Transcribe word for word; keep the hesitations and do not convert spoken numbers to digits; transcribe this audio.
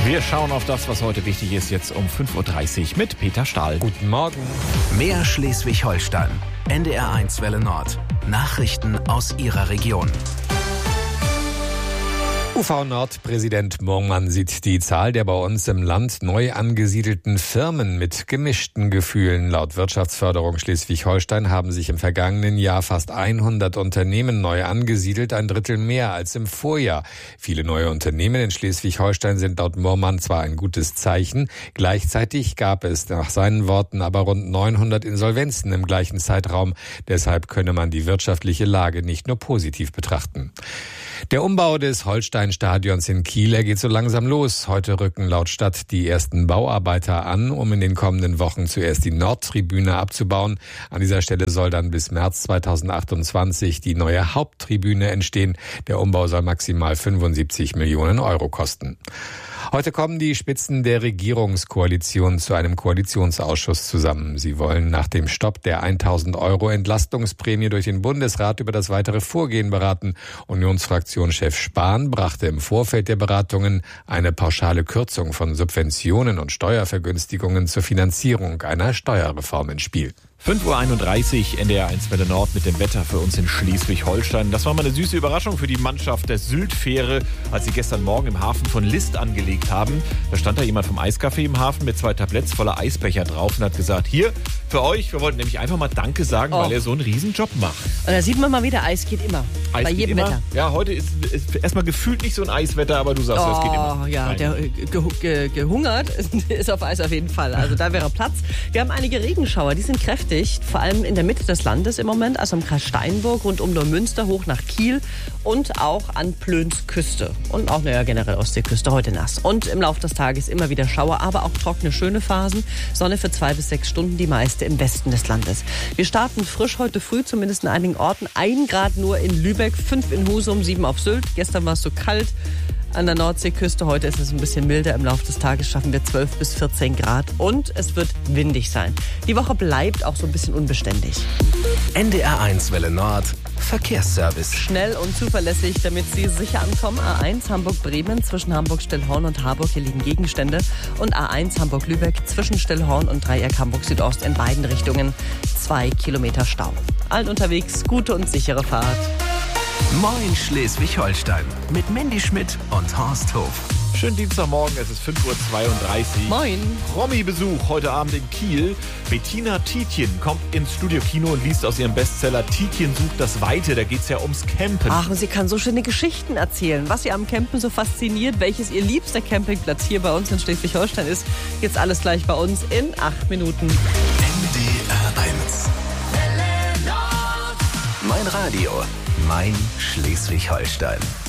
Wir schauen auf das, was heute wichtig ist, jetzt um fünf Uhr dreißig mit Peter Stahl. Guten Morgen. Mehr Schleswig-Holstein. N D R eins Welle Nord. Nachrichten aus Ihrer Region. U V Nord-Präsident Murmann sieht die Zahl der bei uns im Land neu angesiedelten Firmen mit gemischten Gefühlen. Laut Wirtschaftsförderung Schleswig-Holstein haben sich im vergangenen Jahr fast hundert Unternehmen neu angesiedelt, ein Drittel mehr als im Vorjahr. Viele neue Unternehmen in Schleswig-Holstein sind laut Murmann zwar ein gutes Zeichen, gleichzeitig gab es nach seinen Worten aber rund neunhundert Insolvenzen im gleichen Zeitraum. Deshalb könne man die wirtschaftliche Lage nicht nur positiv betrachten. Der Umbau des Holstein-Stadions in Kiel, er geht so langsam los. Heute rücken laut Stadt die ersten Bauarbeiter an, um in den kommenden Wochen zuerst die Nordtribüne abzubauen. An dieser Stelle soll dann bis März zweitausendachtundzwanzig die neue Haupttribüne entstehen. Der Umbau soll maximal fünfundsiebzig Millionen Euro kosten. Heute kommen die Spitzen der Regierungskoalition zu einem Koalitionsausschuss zusammen. Sie wollen nach dem Stopp der tausend Euro Entlastungsprämie durch den Bundesrat über das weitere Vorgehen beraten. Unionsfraktionschef Spahn brachte im Vorfeld der Beratungen eine pauschale Kürzung von Subventionen und Steuervergünstigungen zur Finanzierung einer Steuerreform ins Spiel. fünf Uhr einunddreißig, N D R eins Welle Nord mit dem Wetter für uns in Schleswig-Holstein. Das war mal eine süße Überraschung für die Mannschaft der Sylt-Fähre, als sie gestern Morgen im Hafen von List angelegt haben. Da stand da jemand vom Eiscafé im Hafen mit zwei Tabletts voller Eisbecher drauf und hat gesagt, hier, für euch, wir wollten nämlich einfach mal Danke sagen, oh. weil ihr so einen Riesen Job macht. Und da sieht man mal wieder, Eis geht immer. Eis bei geht jedem immer. Wetter. Ja, heute ist, ist erstmal gefühlt nicht so ein Eiswetter, aber du sagst, oh, es geht immer. Ja, Nein. der ge ge gehungert ist auf Eis auf jeden Fall. Also da wäre Platz. Wir haben einige Regenschauer, die sind kräftig, vor allem in der Mitte des Landes im Moment, also im Kreis Steinburg, rund um Neumünster, hoch nach Kiel und auch an Plöns Küste. Und auch naja, generell Ostseeküste, heute nass. Und im Laufe des Tages immer wieder Schauer, aber auch trockene, schöne Phasen. Sonne für zwei bis sechs Stunden, die meiste im Westen des Landes. Wir starten frisch heute früh, zumindest in einigen Orten. Ein Grad nur in Lübeck, fünf in Husum, sieben auf Sylt. Gestern war es so kalt an der Nordseeküste. Heute ist es ein bisschen milder. Im Laufe des Tages schaffen wir zwölf bis vierzehn Grad. Und es wird windig sein. Die Woche bleibt auch so ein bisschen unbeständig. N D R eins Welle Nord. Verkehrsservice. Schnell und zuverlässig, damit Sie sicher ankommen. A eins Hamburg-Bremen zwischen Hamburg-Stillhorn und Harburg. Hier liegen Gegenstände. Und A eins Hamburg-Lübeck zwischen Stillhorn und Dreieck Hamburg-Südost in beiden Richtungen. Zwei Kilometer Stau. Allen unterwegs, gute und sichere Fahrt. Moin Schleswig-Holstein mit Mandy Schmidt und Horst Hof. Schönen Dienstagmorgen, es ist fünf Uhr zweiunddreißig. Moin. Promi-Besuch heute Abend in Kiel. Bettina Tietjen kommt ins Studio-Kino und liest aus ihrem Bestseller Tietjen sucht das Weite. Da geht es ja ums Campen. Ach, und sie kann so schöne Geschichten erzählen. Was sie am Campen so fasziniert, welches ihr liebster Campingplatz hier bei uns in Schleswig-Holstein ist. Jetzt alles gleich bei uns in acht Minuten. N D R eins. Mein Radio, mein Schleswig-Holstein.